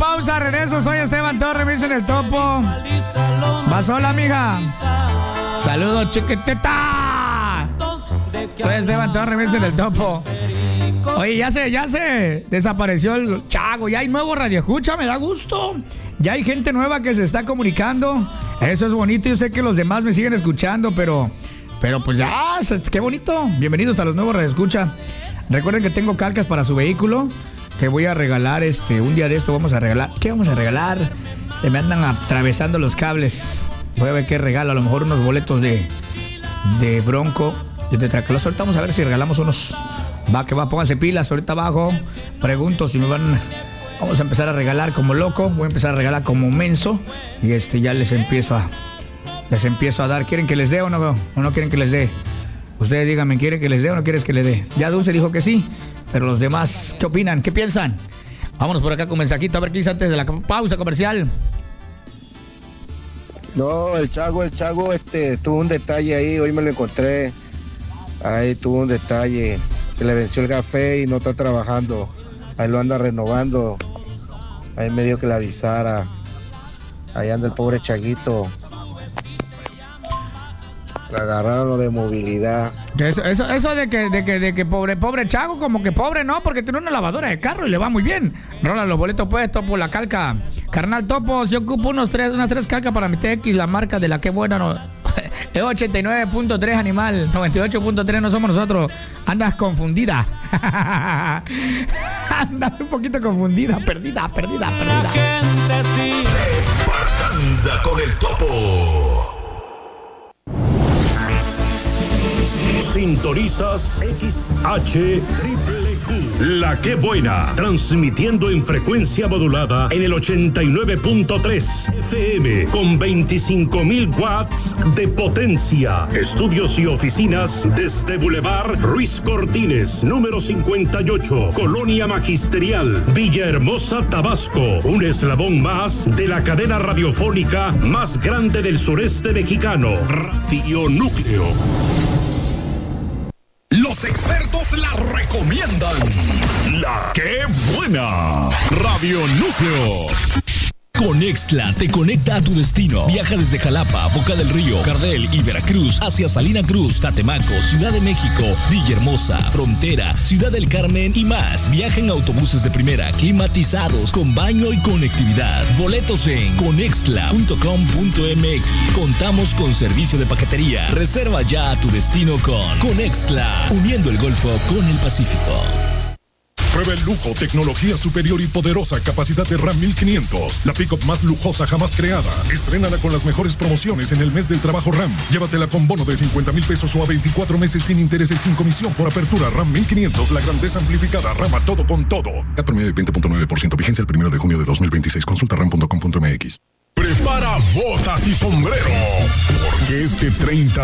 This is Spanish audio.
pausa, regreso. Soy Esteban Torres, me dicen el topo. Va sola, amiga. Saludos, chiquitita. Soy Esteban Torres, me dicen el topo. Oye, ya se desapareció el Chago. Ya hay nuevo radio escucha, me da gusto. Ya hay gente nueva que se está comunicando. Eso es bonito. Yo sé que los demás me siguen escuchando, pero pues ya, qué bonito. Bienvenidos a los nuevos radio escucha. Recuerden que tengo calcas para su vehículo que voy a regalar un día de esto. Vamos a regalar. ¿Qué vamos a regalar? Se me andan atravesando los cables. Voy a ver qué regalo. A lo mejor unos boletos de Bronco, de Tracalosa. Ahorita vamos a ver si regalamos unos. Va que va, pónganse pilas. Ahorita abajo pregunto si me van. Vamos a empezar a regalar como loco. Voy a empezar a regalar como menso. Y ya les empiezo a dar. ¿Quieren que les dé o no quieren que les dé? Ustedes díganme, ¿quieren que les dé o no quieres que les dé? Ya Dulce dijo que sí, pero los demás, ¿qué opinan? ¿Qué piensan? Vámonos por acá con mensajito, a ver qué dice antes de la pausa comercial. No, el Chago, tuvo un detalle ahí, hoy me lo encontré. Ahí tuvo un detalle, que le venció el café y no está trabajando. Ahí lo anda renovando. Ahí me dio que le avisara. Ahí anda el pobre Chaguito. Le agarraron lo de movilidad. Eso de que pobre Chago, como que pobre no, porque tiene una lavadora de carro y le va muy bien. Rola los boletos puestos por la calca. Carnal Topo, si ocupo unas tres calcas para mi TX, la marca de la que buena no. Es 89.3 animal, 98.3 no somos nosotros. Andas confundida. Andas un poquito confundida, perdida. La gente sí. Parranda con el Topo. Sintonizas XHQQ, La Que Buena, transmitiendo en frecuencia modulada en el 89.3 FM con 25.000 watts de potencia. Estudios y oficinas desde Boulevard Ruiz Cortines, número 58, Colonia Magisterial, Villahermosa, Tabasco. Un eslabón más de la cadena radiofónica más grande del sureste mexicano, Radio Núcleo. Los expertos la recomiendan. La Que Buena. Radio Núcleo. Conexla te conecta a tu destino. Viaja desde Jalapa, Boca del Río, Cardel y Veracruz hacia Salina Cruz, Catemaco, Ciudad de México, Villahermosa, Frontera, Ciudad del Carmen y más. Viaja en autobuses de primera, climatizados, con baño y conectividad. Boletos en conexla.com.mx. Contamos con servicio de paquetería. Reserva ya a tu destino con Conexla, uniendo el Golfo con el Pacífico. Prueba el lujo, tecnología superior y poderosa capacidad de RAM 1500. La pick-up más lujosa jamás creada. Estrénala con las mejores promociones en el mes del trabajo RAM. Llévatela con bono de 50,000 pesos o a 24 meses sin intereses, sin comisión por apertura. RAM 1500, la grandeza amplificada. RAM a todo con todo. CAT promedio de 20.9%. Vigencia el 1 de junio de 2026. Consulta ram.com.mx. Prepara botas y sombrero, porque este 30